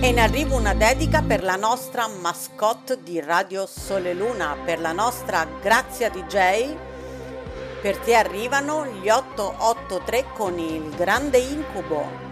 E in arrivo una dedica per la nostra mascotte di Radio Sole Luna, per la nostra Grazia DJ. Per te arrivano gli 883 con il grande incubo.